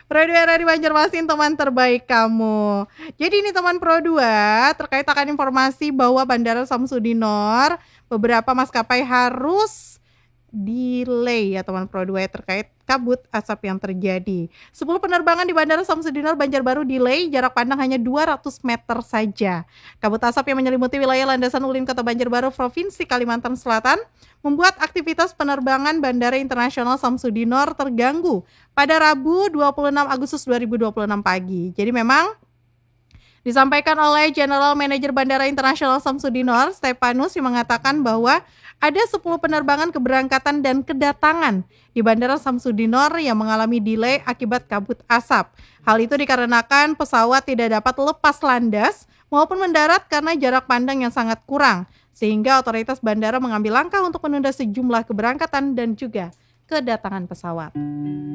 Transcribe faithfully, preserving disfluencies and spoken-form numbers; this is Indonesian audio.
Pro dua R R I Banjarmasin, teman terbaik kamu. Jadi ini teman Pro dua, terkait akan informasi bahwa Bandara Samsudinor, beberapa maskapai harus delay ya teman Pro dua ya, terkait kabut asap yang terjadi. sepuluh penerbangan di Bandara Samsudinor Banjarbaru delay, jarak pandang hanya dua ratus meter saja. Kabut asap yang menyelimuti wilayah landasan Ulin Kota Banjarbaru, Provinsi Kalimantan Selatan, membuat aktivitas penerbangan Bandara Internasional Samsudinor terganggu pada Rabu dua puluh enam Agustus dua ribu dua puluh enam pagi. Jadi memang disampaikan oleh General Manager Bandara Internasional Samsudinor, Stepanus, yang mengatakan bahwa ada sepuluh penerbangan keberangkatan dan kedatangan di Bandara Samsudinor yang mengalami delay akibat kabut asap. Hal itu dikarenakan pesawat tidak dapat lepas landas maupun mendarat karena jarak pandang yang sangat kurang, sehingga otoritas bandara mengambil langkah untuk menunda sejumlah keberangkatan dan juga kedatangan pesawat.